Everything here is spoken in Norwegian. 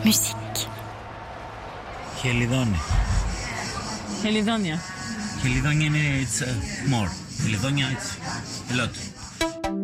Musikk. Helidoni. Helidonia. Helidoni it's more. Helidonia it's a lot.